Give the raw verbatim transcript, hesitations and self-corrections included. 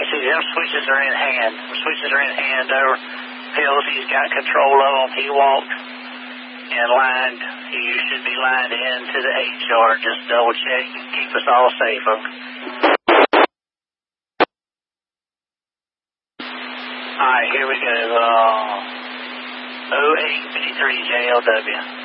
see them switches are in hand. The switches are in hand. Over pills, he's got control of them. He walked and lined. You should be lined into the H yard. Just double check and keep us all safe, okay? All right, here we go. Uh, oh eight fifty-three J L W.